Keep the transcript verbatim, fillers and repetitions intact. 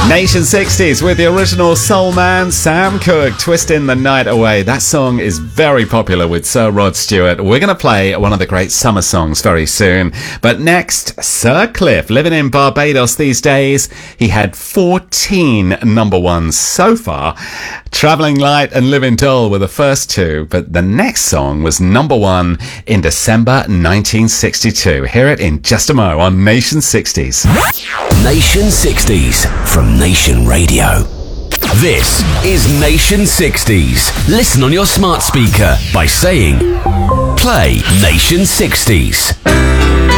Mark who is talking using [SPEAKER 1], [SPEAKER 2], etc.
[SPEAKER 1] Nation sixties with the original soul man Sam Cooke, Twisting the Night Away. That song is very popular with Sir Rod Stewart. We're going to play one of the great summer songs very soon. But next, Sir Cliff, living in Barbados these days. He had fourteen number ones so far. Travelling Light and Living Dull were the first two, but the next song was number one in December nineteen sixty-two. Hear it in just a mo on Nation sixties.
[SPEAKER 2] Nation sixties from Nation Radio. This is Nation sixties. Listen on your smart speaker by saying, play Nation sixties.